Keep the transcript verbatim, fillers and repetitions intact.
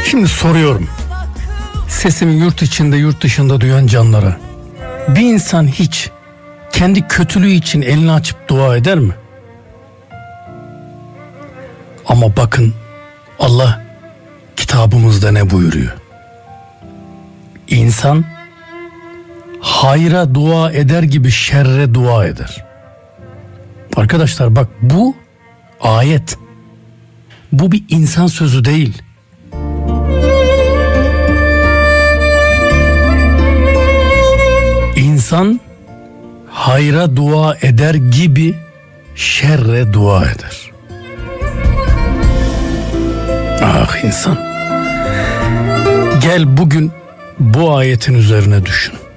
Şimdi soruyorum. Sesimi yurt içinde yurt dışında duyan canlara. Bir insan hiç kendi kötülüğü için elini açıp dua eder mi? Ama bakın Allah kitabımızda ne buyuruyor? İnsan hayra dua eder gibi şerre dua eder. Arkadaşlar bak, bu ayet. Bu bir insan sözü değil. İnsan hayra dua eder gibi şerre dua eder. Ah insan. Gel bugün bu ayetin üzerine düşün.